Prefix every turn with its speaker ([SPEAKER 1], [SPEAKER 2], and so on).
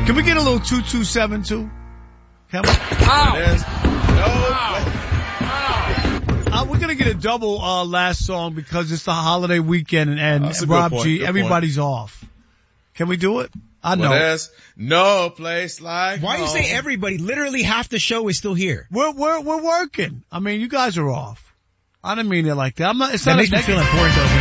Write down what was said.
[SPEAKER 1] Can we get a little 2272? Can we? We're gonna get a double, last song because it's the holiday weekend and Rob G, everybody's off. Can we do it? I know.
[SPEAKER 2] There's no place like
[SPEAKER 3] Why
[SPEAKER 2] home.
[SPEAKER 3] you say everybody? Literally half the show is still here.
[SPEAKER 1] We're working. I mean, you guys are off. I didn't mean it like that. It's
[SPEAKER 3] That
[SPEAKER 1] not
[SPEAKER 3] makes me feel important though.